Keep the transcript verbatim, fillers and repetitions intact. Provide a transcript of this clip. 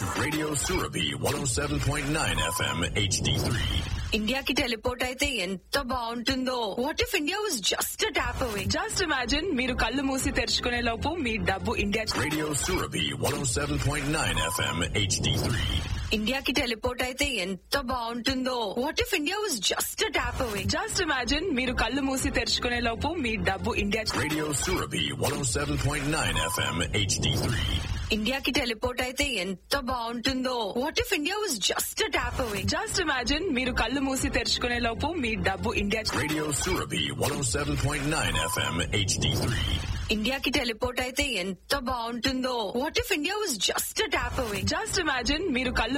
to Radio Surabhi one oh seven point nine F M H D three. ఇండియాకి teleport అయితే ఎంత బాగుంటుందో. What if India was just tap away. Just imagine మీరు కళ్ళు మూసి తెరుచుకునే లోపు మీ డబ్బు India. Radio Surabhi one oh seven point nine F M H D three. ఇండియాకి teleport అయితే ఎంత బాగుంటుందో. What if India was just tap away. Just imagine మీరు కళ్ళు మూసి తెరుచుకునే లోపు మీ డబ్బు India. Radio Surabhi one oh seven point nine F M H D three. ఇండియాకి teleport అయితే ఎంత బాగుంటుందో. What if India was just tap away. Just imagine మీరు కళ్ళు మూసి తెరుచుకునే లోపు మీ డబ్బు India. Radio Surabhi one oh seven point nine F M H D three. ఇండియాకి teleport అయితే ఎంత బాగుంటుందో. What if India was just tap away. Just imagine మీరు కళ్ళు